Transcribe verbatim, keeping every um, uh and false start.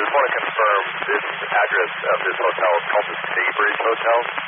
just want to confirm this address of this hotel is called the Staybridge Hotel.